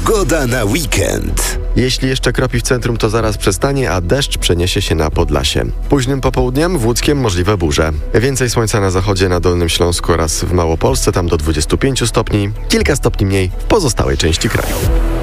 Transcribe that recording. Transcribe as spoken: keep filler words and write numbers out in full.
Pogoda na weekend. Jeśli jeszcze kropi w centrum, to zaraz przestanie, a deszcz przeniesie się na Podlasie. Późnym popołudniem w Łódzkiem możliwe burze. Więcej słońca na zachodzie, na Dolnym Śląsku oraz w Małopolsce, tam do dwudziestu pięciu stopni, kilka stopni mniej w pozostałej części kraju.